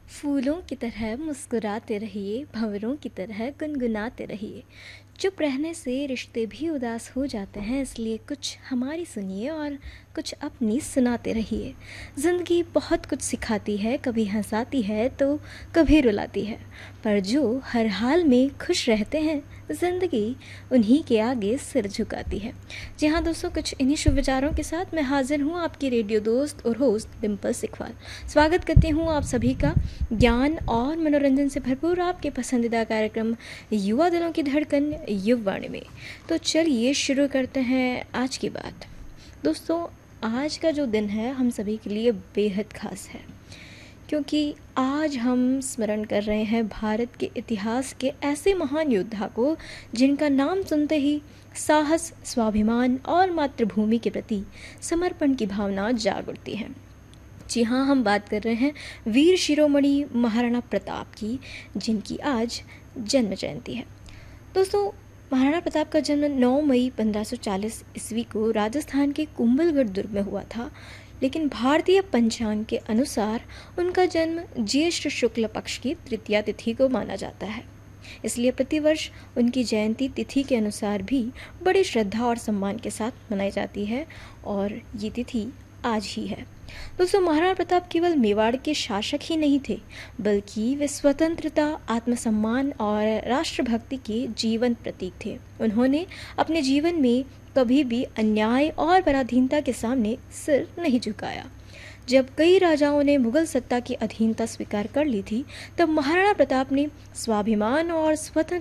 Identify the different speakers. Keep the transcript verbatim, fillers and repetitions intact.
Speaker 1: फूलों की तरह मुस्कुराते रहिए, भंवरों की तरह गुनगुनाते रहिए। चुप रहने से रिश्ते भी उदास हो जाते हैं, इसलिए कुछ हमारी सुनिए और कुछ अपनी सुनाते रहिए। ज़िंदगी बहुत कुछ सिखाती है, कभी हंसाती है तो कभी रुलाती है, पर जो हर हाल में खुश रहते हैं ज़िंदगी उन्हीं के आगे सिर झुकाती है। जी हाँ दोस्तों, कुछ इन्हीं शुभ विचारों के साथ मैं हाजिर हूँ, आपकी रेडियो दोस्त और होस्ट डिम्पल सिखवाल। स्वागत करती हूँ आप सभी का ज्ञान और मनोरंजन से भरपूर आपके पसंदीदा कार्यक्रम युवा दिलों की धड़कन युववाणी में। तो चलिए शुरू करते हैं आज की बात। दोस्तों, आज का जो दिन है हम सभी के लिए बेहद खास है, क्योंकि आज हम स्मरण कर रहे हैं भारत के इतिहास के ऐसे महान योद्धा को जिनका नाम सुनते ही साहस, स्वाभिमान और मातृभूमि के प्रति समर्पण की भावना जाग उठती है। जी हाँ, हम बात कर रहे हैं वीर शिरोमणि महाराणा प्रताप की, जिनकी आज जन्म जयंती है। दोस्तों, महाराणा प्रताप का जन्म नौ मई पंद्रह सौ चालीस ईस्वी को राजस्थान के कुंभलगढ़ दुर्ग में हुआ था, लेकिन भारतीय पंचांग के अनुसार उनका जन्म ज्येष्ठ शुक्ल पक्ष की तृतीया तिथि को माना जाता है। इसलिए प्रतिवर्ष उनकी जयंती तिथि के अनुसार भी बड़ी श्रद्धा और सम्मान के साथ मनाई जाती है, और ये तिथि आज ही है। दोस्तों, महाराणा प्रताप केवल मेवाड़ के शासक ही नहीं थे, बल्कि वे स्वतंत्रता, आत्मसम्मान और राष्ट्रभक्ति के जीवन प्रतीक थे। उन्होंने अपने जीवन में कभी भी अन्याय और पराधीनता के सामने सिर नहीं झुकाया। जब कई राजाओं ने मुगल सत्ता की अधीनता स्वीकार कर ली थी, तब महाराणा प्रताप ने स्वाभिमान और स्वतंत्र